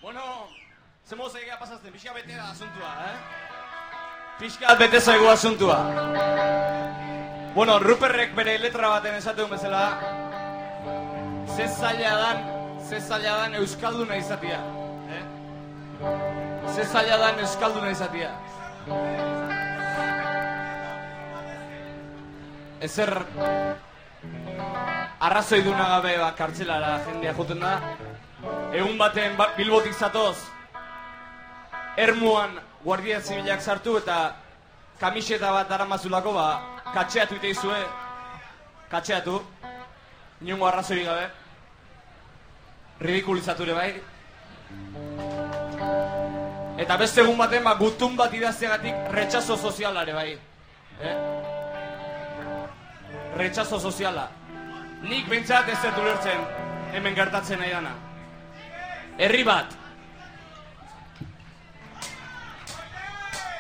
Bueno, zemoz egia pasazten, pixka bete da asuntua, Pixka bete zaigu asuntua. Bueno, Ruperrek bere letra baten esateun bezala, ze zaila dan euskalduna izatea, Ze zaila dan euskalduna izatea. Ezer arrazoi duna gabe kartzelara jendea joten da. Egun baten Bilbotik zatoz, Ermuan guardia zibilak sartu eta kamiseta bat daramazulako katxeatu iteizue. Katxeatu. Inongo arrazoi gabe. Ridikulizatu ere bai. Eta beste egun baten gutun bat idazteagatik retxazo soziala ere bai. Retxazo soziala. Nik bentsat ez dut ulertzen hemen gertatzen nahi dana. Herri bat,